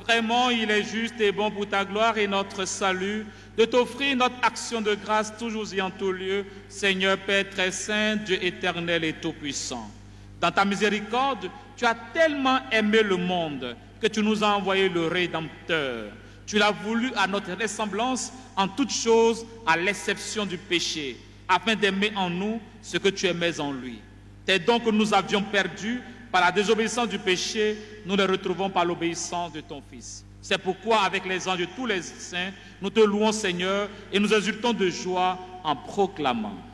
Vraiment, il est juste et bon pour ta gloire et notre salut de t'offrir notre action de grâce toujours et en tout lieu, Seigneur Père très saint, Dieu éternel et tout-puissant. Dans ta miséricorde, tu as tellement aimé le monde que tu nous as envoyé le Rédempteur. Tu l'as voulu à notre ressemblance en toutes choses, à l'exception du péché, afin d'aimer en nous ce que tu aimais en lui. Tes dons que nous avions perdus par la désobéissance du péché, nous les retrouvons par l'obéissance de ton Fils. C'est pourquoi, avec les anges de tous les saints, nous te louons, Seigneur, et nous exultons de joie en proclamant.